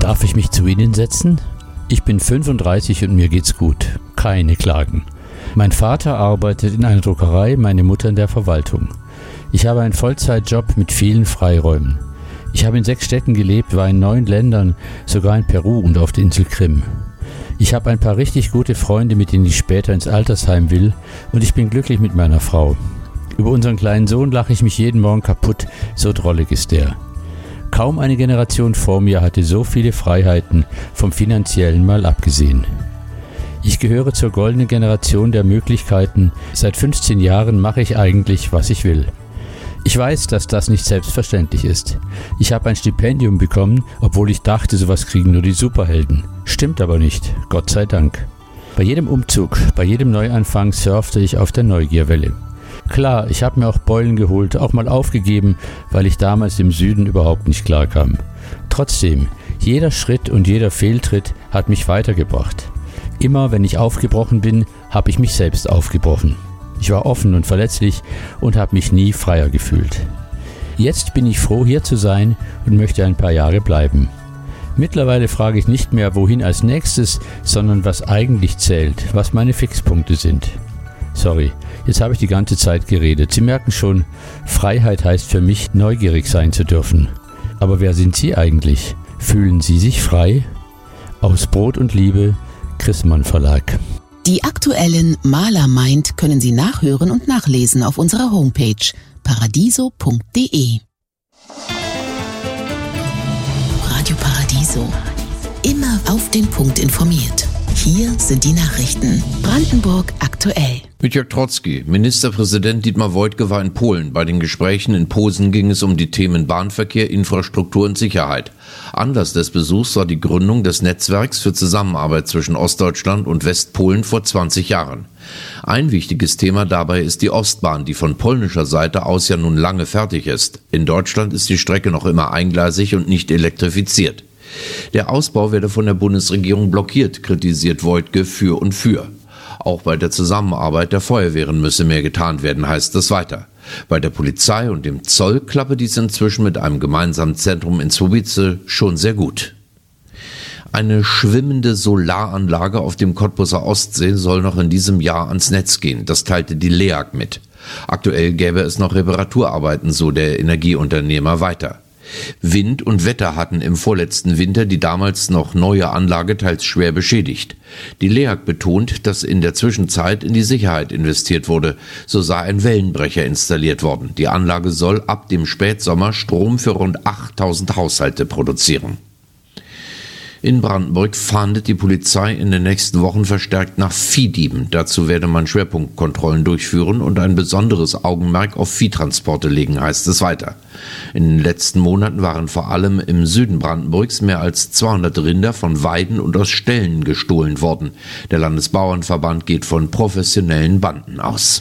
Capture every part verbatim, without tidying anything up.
Darf ich mich zu Ihnen setzen? Ich bin fünfunddreißig und mir geht's gut. Keine Klagen. Mein Vater arbeitet in einer Druckerei, meine Mutter in der Verwaltung. Ich habe einen Vollzeitjob mit vielen Freiräumen. Ich habe in sechs Städten gelebt, war in neun Ländern, sogar in Peru und auf der Insel Krim. Ich habe ein paar richtig gute Freunde, mit denen ich später ins Altersheim will, und ich bin glücklich mit meiner Frau. Über unseren kleinen Sohn lache ich mich jeden Morgen kaputt, so drollig ist er. Kaum eine Generation vor mir hatte so viele Freiheiten, vom Finanziellen mal abgesehen. Ich gehöre zur goldenen Generation der Möglichkeiten. Seit fünfzehn Jahren mache ich eigentlich, was ich will. Ich weiß, dass das nicht selbstverständlich ist. Ich habe ein Stipendium bekommen, obwohl ich dachte, sowas kriegen nur die Superhelden. Stimmt aber nicht, Gott sei Dank. Bei jedem Umzug, bei jedem Neuanfang surfte ich auf der Neugierwelle. Klar, ich habe mir auch Beulen geholt, auch mal aufgegeben, weil ich damals im Süden überhaupt nicht klarkam. Trotzdem, jeder Schritt und jeder Fehltritt hat mich weitergebracht. Immer wenn ich aufgebrochen bin, habe ich mich selbst aufgebrochen. Ich war offen und verletzlich und habe mich nie freier gefühlt. Jetzt bin ich froh, hier zu sein und möchte ein paar Jahre bleiben. Mittlerweile frage ich nicht mehr, wohin als nächstes, sondern was eigentlich zählt, was meine Fixpunkte sind. Sorry, jetzt habe ich die ganze Zeit geredet. Sie merken schon, Freiheit heißt für mich, neugierig sein zu dürfen. Aber wer sind Sie eigentlich? Fühlen Sie sich frei? Aus Brot und Liebe, Chrismann Verlag. Die aktuellen Maler meint können Sie nachhören und nachlesen auf unserer Homepage paradiso punkt de. Radio Paradiso. Immer auf den Punkt informiert. Hier sind die Nachrichten. Brandenburg aktuell. Mit Jörg Trotzki. Ministerpräsident Dietmar Woidke war in Polen. Bei den Gesprächen in Posen ging es um die Themen Bahnverkehr, Infrastruktur und Sicherheit. Anlass des Besuchs war die Gründung des Netzwerks für Zusammenarbeit zwischen Ostdeutschland und Westpolen vor zwanzig Jahren. Ein wichtiges Thema dabei ist die Ostbahn, die von polnischer Seite aus ja nun lange fertig ist. In Deutschland ist die Strecke noch immer eingleisig und nicht elektrifiziert. Der Ausbau werde von der Bundesregierung blockiert, kritisiert Woidke für und für. Auch bei der Zusammenarbeit der Feuerwehren müsse mehr getan werden, heißt es weiter. Bei der Polizei und dem Zoll klappe dies inzwischen mit einem gemeinsamen Zentrum in Słubice schon sehr gut. Eine schwimmende Solaranlage auf dem Cottbuser Ostsee soll noch in diesem Jahr ans Netz gehen. Das teilte die LEAG mit. Aktuell gäbe es noch Reparaturarbeiten, so der Energieunternehmer weiter. Wind und Wetter hatten im vorletzten Winter die damals noch neue Anlage teils schwer beschädigt. Die LEAG betont, dass in der Zwischenzeit in die Sicherheit investiert wurde. So sei ein Wellenbrecher installiert worden. Die Anlage soll ab dem Spätsommer Strom für rund achttausend Haushalte produzieren. In Brandenburg fahndet die Polizei in den nächsten Wochen verstärkt nach Viehdieben. Dazu werde man Schwerpunktkontrollen durchführen und ein besonderes Augenmerk auf Viehtransporte legen, heißt es weiter. In den letzten Monaten waren vor allem im Süden Brandenburgs mehr als zweihundert Rinder von Weiden und aus Ställen gestohlen worden. Der Landesbauernverband geht von professionellen Banden aus.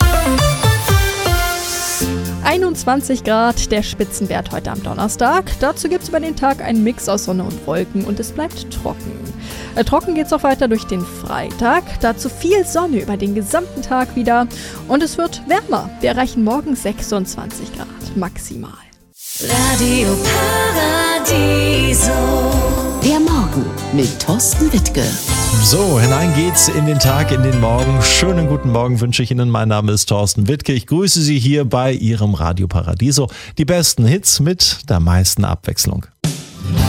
einundzwanzig Grad, der Spitzenwert heute am Donnerstag. Dazu gibt es über den Tag einen Mix aus Sonne und Wolken und es bleibt trocken. Äh, trocken geht es auch weiter durch den Freitag. Dazu viel Sonne über den gesamten Tag wieder und es wird wärmer. Wir erreichen morgen sechsundzwanzig Grad maximal. Radio Paradiso. Der Morgen mit Thorsten Wittke. So, hinein geht's in den Tag, in den Morgen. Schönen guten Morgen wünsche ich Ihnen. Mein Name ist Thorsten Wittke. Ich grüße Sie hier bei Ihrem Radio Paradiso. Die besten Hits mit der meisten Abwechslung.